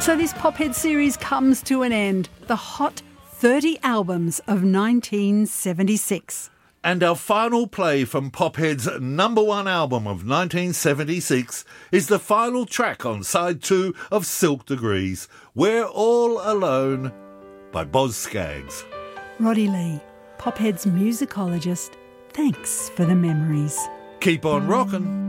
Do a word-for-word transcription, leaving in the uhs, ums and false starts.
So this Pophead series comes to an end. The Hot thirty Albums of nineteen seventy-six. And our final play from Pophead's number one album of nineteen seventy-six is the final track on side two of Silk Degrees, We're All Alone, by Boz Scaggs. Roddy Lee, Pophead's musicologist, thanks for the memories. Keep on rockin'.